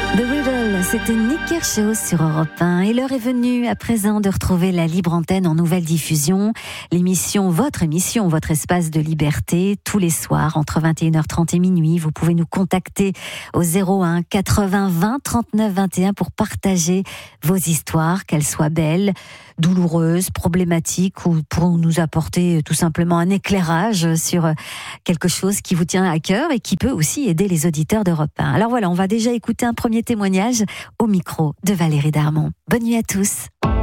The Riddle, c'était Nick Kershaw sur Europe 1. Et l'heure est venue à présent de retrouver la libre antenne en nouvelle diffusion. Votre émission, votre espace de liberté, tous les soirs entre 21h30 et minuit. Vous pouvez nous contacter au 01 80 20 39 21 pour partager vos histoires, qu'elles soient belles, douloureuses, problématiques, ou pour nous apporter tout simplement un éclairage sur quelque chose qui vous tient à cœur et qui peut aussi aider les auditeurs d'Europe 1. Alors voilà, on va déjà écouter un premier témoignage au micro de Valérie Darmon. Bonne nuit à tous.